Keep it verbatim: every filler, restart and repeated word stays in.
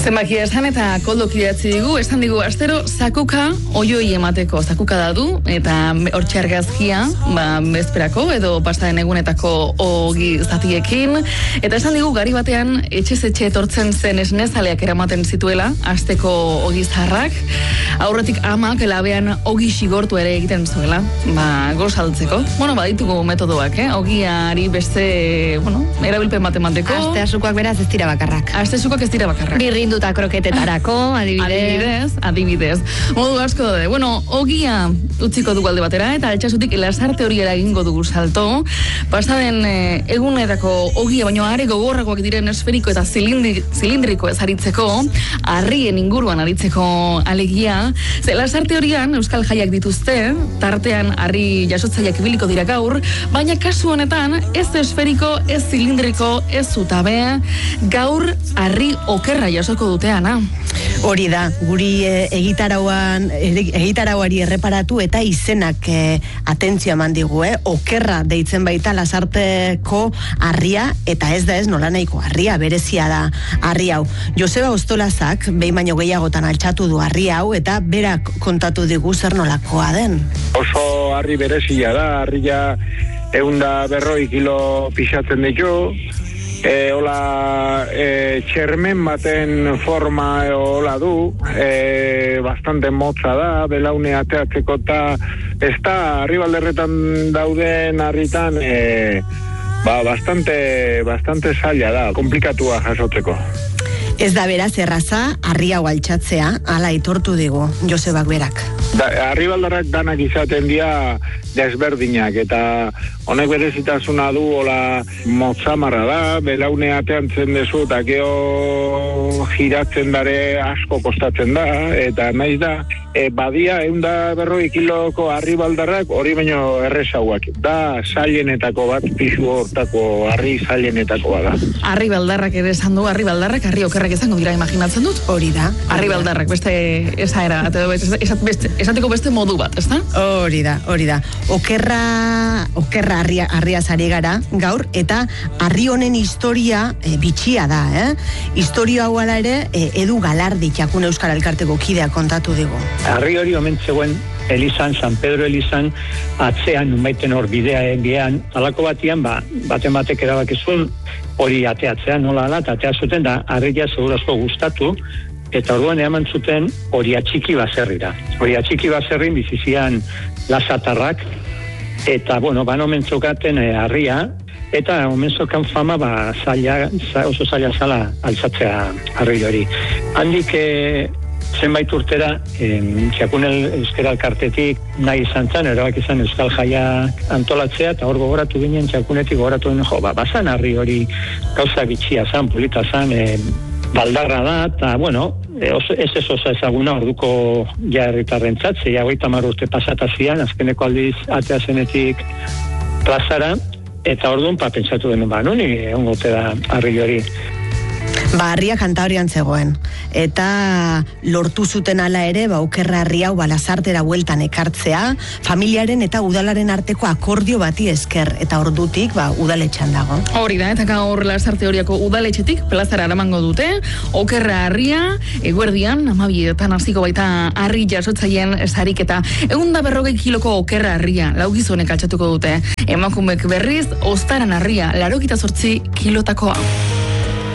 Zenbakia esan eta koldok idatzi digu, esan digu astero zakuka oioi emateko, zakuka da du, eta hortxe argazkia, ba, bezperako edo pasaden egunetako ogi zatiekin, eta esan digu gari batean etxez etxe etortzen zen esnezaleak eramaten zituela, asteko ogi zaharrak, aurretik amak labean ogi xigortu ere egiten zuela, ba, gozaltzeko. Bueno, baditugu metodoak, eh? Ogiari beste, bueno, erabilpen bat emateko. Aste asukoak beraz ez dira bakarrak. Aste asukoak ez dira bakarrak. Birrinduta kroketetarako, adibidez. Adibidez, adibidez. Modu asko daude. Bueno, ogia utziko dugu alde batera, eta altxasutik lasarte horiera egingo dugu salto. Pasaden eh, egunetako ogia, baino are gogorragoak diren esferiko eta zilindri, zilindriko ez aritzeko, harrien inguruan aritzeko alegia. Ze lasarte horian euskal jaiak dituzte, tartean harri jasotzaileak ibiliko dira gaur, baina kasu honetan ez esferiko, ez zilindriko, ez zutabe, gaur harri okerra jasoko duteana. Hori da, guri e, egitarauan, egitarauari erreparatu eta izenak e, atentzioa eman digu, eh? Okerra deitzen baita lasarteko harria, eta ez da ez nola nahiko harria, berezia da harri hau. Joseba Ostolazak, behin baino gehiagotan altxatu du harri hau, eta berak kontatu digu zer nolakoa den. Oso harri berezia da, harria eunda berroi kilo pixatzen ditu, E, hola e, txermen baten forma e, hola du, e, bastante motza da, belaune ateatzeko eta ez da Arribalderretan dauden harritan e, ba, bastante, bastante zaila da, komplikatua jasotzeko. Ez da beraz erraza harri hau altxatzea, hala aitortu digu Josebak berak. Da, Arribaldarrak danak izaten dira desberdinak, eta honek berezitasuna du, hola motzamarra da, belaune ateantzen dezu, eta geho giratzen dare asko kostatzen da, eta naiz da, e, badia eunda berroi kiloko Arribaldarrak hori baino errezauak, da zailenetako bat, pisu hortako harri zailenetako da. Arribaldarrak ere esan du, Arribaldarrak, harri okerrak izango dira, imaginatzen dut? Hori da. Arribaldarrak, beste esaera, beste, esateko beste modu bat, ez da? Hori da, hori da. Okerra, okerra harria, harria zari gara gaur, eta harri honen historia e, bitxia da, eh? Historia hau ala ere, e, Edu Galardi txakun Euskal Elkarteko kidea kontatu digu. Harri hori omen zegoen Elizan, San Pedro Elizan, atzean, nunbaiten hor bidea egean, alako batian, ba, baten batek erabakizun, hori ateatzean, nola ala, eta atea zuten, da harria segurazko gustatu, eta orduan eman zuten hori atxiki baserrira. Hori atxiki baserrin bizizian lasatarrak, eta, bueno, ban omen zokaten e, harria, eta omen zokan fama, ba, zaila, oso zaila zala altzatzea harri hori. Handik, e, zenbait urtera, txakunel euskera alkartetik nahi izan zan, erabak izan euskal jaia antolatzea, eta hor gogoratu ginen txakunetik gogoratu ginen, jo, ba, bazan harri hori gauza bitxia zan, polita zan, e, baldarra da, eta, bueno, e, oso, ez ez oso ezaguna orduko ja herritarren txatze, ja hogeita hamar urte pasatazian, azkeneko aldiz atea zenetik plazara, eta orduan, pa, pentsatu denen, ba, nuni, ongote da harri hori. Ba, harria Kantabrian zegoen, eta lortu zuten ala ere, ba, okerra harri hau balazartera bueltan ekartzea, familiaren eta udalaren arteko akordio bati esker, eta ordutik, ba, udaletxan dago. Hori da, eta gaur lasarte horiako udaletxetik plazara eramango dute, okerra harria, eguerdian, amabietan hasiko baita harri jasotzaien sarik, eta eunda berrogei kiloko okerra harria, laugizonek altxatuko dute, emakumek berriz, ostaran harria, larokita zortzi kilotakoa.